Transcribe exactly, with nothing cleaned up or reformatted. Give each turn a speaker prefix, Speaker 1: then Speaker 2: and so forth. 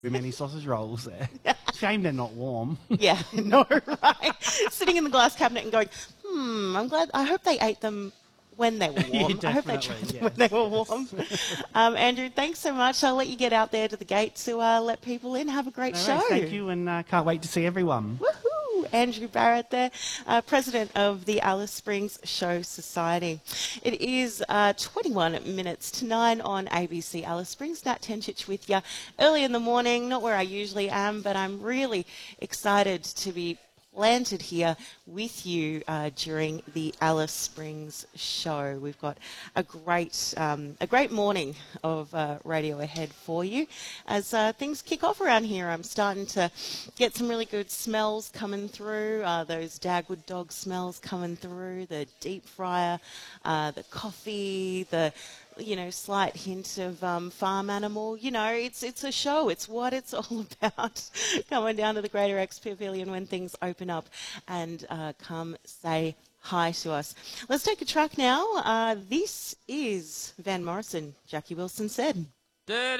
Speaker 1: many sausage rolls there. Shame they're not warm.
Speaker 2: Yeah, no, right? Sitting in the glass cabinet and going, hmm, I'm glad, I hope they ate them when they were warm.
Speaker 1: Yeah,
Speaker 2: I hope they
Speaker 1: definitely,
Speaker 2: tried them
Speaker 1: yes,
Speaker 2: when they were
Speaker 1: yes.
Speaker 2: warm. Um, Andrew, thanks so much. I'll let you get out there to the gate to uh, let people in. Have a great
Speaker 1: All
Speaker 2: show.
Speaker 1: right, thank you, and uh, can't wait to see everyone.
Speaker 2: Woohoo! Andrew Barrett there, uh, president of the Alice Springs Show Society. It is uh, twenty-one minutes to nine on A B C Alice Springs. Nat Tenchich with you early in the morning, not where I usually am, but I'm really excited to be planted here with you uh, during the Alice Springs show. We've got a great um, a great morning of uh, radio ahead for you as uh, things kick off around here. I'm starting to get some really good smells coming through, uh, those Dagwood dog smells coming through, the deep fryer, uh, the coffee, the you know, slight hint of um, farm animal. You know, it's it's a show. It's what it's all about. Coming down to the Greater X Pavilion when things open up and uh, come say hi to us. Let's take a track now. Uh, this is Van Morrison. Jackie Wilson said.